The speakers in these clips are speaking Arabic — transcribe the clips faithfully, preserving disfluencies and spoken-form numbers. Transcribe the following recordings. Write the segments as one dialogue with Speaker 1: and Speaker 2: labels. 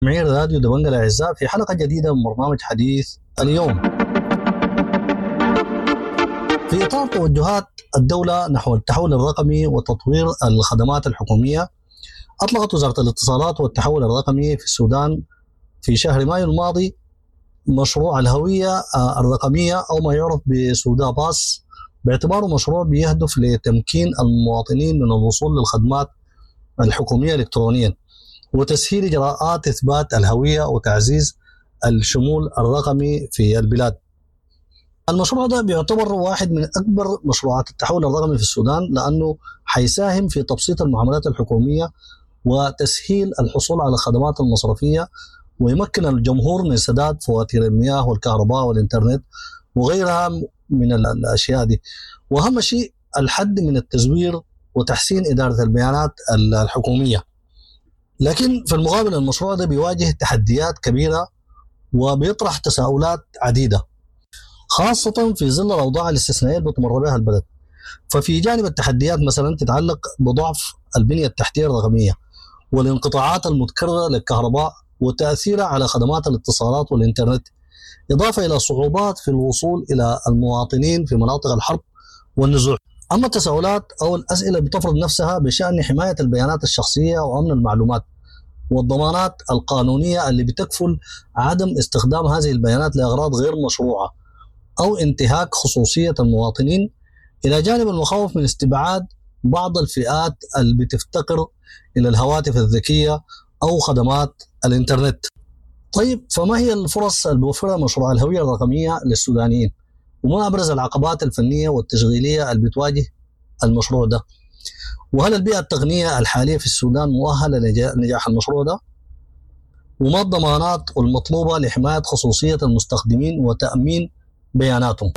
Speaker 1: معي راديو دبنجة الأعزاء في حلقة جديدة من برنامج حديث اليوم. في إطار توجهات الدولة نحو التحول الرقمي وتطوير الخدمات الحكومية، أطلقت وزارة الاتصالات والتحول الرقمي في السودان في شهر مايو الماضي مشروع الهوية الرقمية أو ما يعرف بسودا باس، باعتباره مشروع بيهدف لتمكين المواطنين من الوصول للخدمات الحكومية إلكترونيا وتسهيل إجراءات إثبات الهوية وتعزيز الشمول الرقمي في البلاد. المشروع ده بيعتبر واحد من أكبر مشروعات التحول الرقمي في السودان، لأنه حيساهم في تبسيط المعاملات الحكومية وتسهيل الحصول على الخدمات المصرفية، ويمكن الجمهور من سداد فواتير المياه والكهرباء والإنترنت وغيرها من الأشياء دي. وأهم شيء الحد من التزوير وتحسين إدارة البيانات الحكومية. لكن في المقابل المشروع ده بيواجه تحديات كبيرة وبيطرح تساؤلات عديدة، خاصة في ظل الأوضاع الاستثنائية اللي بتمر بها البلد. ففي جانب التحديات مثلا تتعلق بضعف البنية التحتية الرقمية والانقطاعات المتكررة للكهرباء وتأثيرها على خدمات الاتصالات والإنترنت، إضافة إلى صعوبات في الوصول إلى المواطنين في مناطق الحرب والنزوع. أما التساؤلات أو الأسئلة بتفرض نفسها بشأن حماية البيانات الشخصية وأمن المعلومات والضمانات القانونية اللي بتكفل عدم استخدام هذه البيانات لأغراض غير مشروعة أو انتهاك خصوصية المواطنين، إلى جانب المخاوف من استبعاد بعض الفئات اللي بتفتقر إلى الهواتف الذكية أو خدمات الإنترنت. طيب، فما هي الفرص اللي بيوفرها مشروع الهوية الرقمية للسودانيين؟ وما أبرز العقبات الفنية والتشغيلية اللي بتواجه المشروع ده؟ وهل البيئة التقنية الحالية في السودان مؤهلة لنجاح المشروع ده؟ وما الضمانات المطلوبة لحماية خصوصية المستخدمين وتأمين بياناتهم؟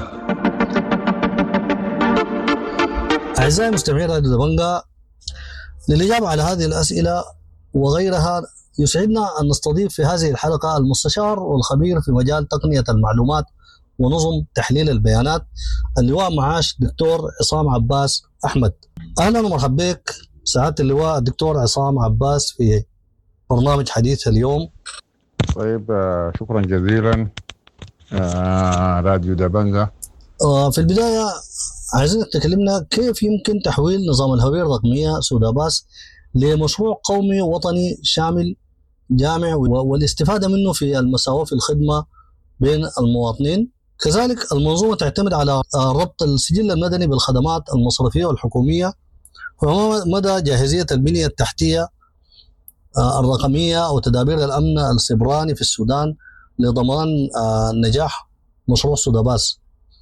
Speaker 1: أعزائي المستمعين راديو دبنجة، للإجابة على هذه الأسئلة وغيرها يسعدنا أن نستضيف في هذه الحلقة المستشار والخبير في مجال تقنية المعلومات ونظم تحليل البيانات، اللواء معاش دكتور عصام عباس أحمد. أهلا ومرحبا بك سعادة اللواء الدكتور عصام عباس في برنامج حديث اليوم.
Speaker 2: طيب، شكرا جزيلا راديو دبنجة.
Speaker 1: في البداية عايزينك تكلمنا كيف يمكن تحويل نظام الهوية الرقمية سودا باس لمشروع قومي وطني شامل جامع والاستفادة منه في المساواة في الخدمة بين المواطنين. كذلك المنظومة تعتمد على ربط السجل المدني بالخدمات المصرفية والحكومية، وما مدى جاهزية البنية التحتية الرقمية وتدابير الأمن السيبراني في السودان لضمان نجاح مشروع سودا باس.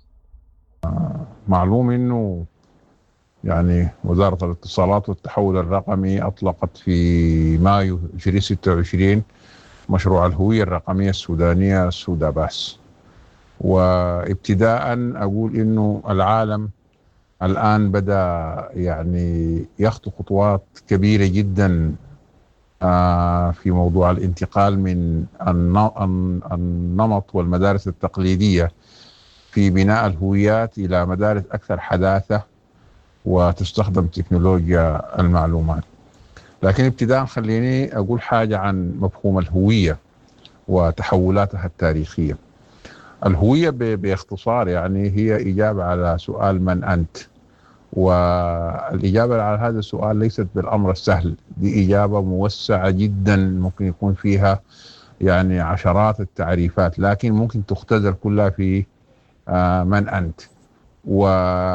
Speaker 2: معلوم انه يعني وزارة الاتصالات والتحول الرقمي اطلقت في مايو ألفين وستة وعشرين مشروع الهوية الرقمية السودانية سودا باس. وابتداء اقول انه العالم الان بدأ يعني يخطو خطوات كبيرة جدا في موضوع الانتقال من النمط والمدارس التقليدية في بناء الهويات إلى مدارس أكثر حداثة وتستخدم تكنولوجيا المعلومات. لكن ابتداء خليني أقول حاجة عن مفهوم الهوية وتحولاتها التاريخية. الهوية باختصار يعني هي إجابة على سؤال من أنت، والإجابة على هذا السؤال ليست بالأمر السهل، دي إجابة موسعة جدا ممكن يكون فيها يعني عشرات التعريفات، لكن ممكن تختزل كلها في آه من أنت. و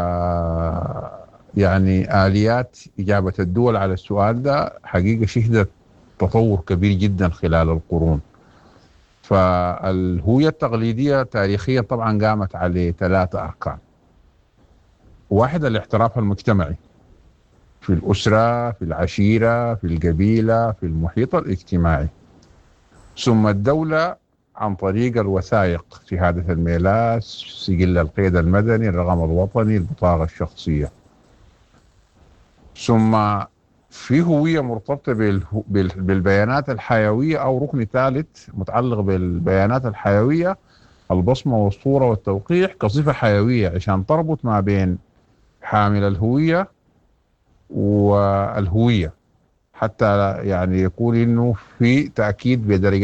Speaker 2: يعني آليات إجابة الدول على السؤال ده حقيقة شهدت تطور كبير جدا خلال القرون. فالهوية التقليدية تاريخيا طبعا قامت على ثلاثة أركان. واحد، الاعتراف المجتمعي في الأسرة، في العشيرة، في القبيلة، في المحيط الاجتماعي. ثم الدولة عن طريق الوثائق، شهادة الميلاد، سجل القيد المدني، الرقم الوطني، البطاقة الشخصية. ثم في هوية مرتبطة بالبيانات الحيوية أو ركن ثالث متعلق بالبيانات الحيوية، البصمة والصورة والتوقيع كصفة حيوية عشان تربط ما بين حامل الهوية والهوية، حتى يعني يقول إنه في تأكيد بدرجة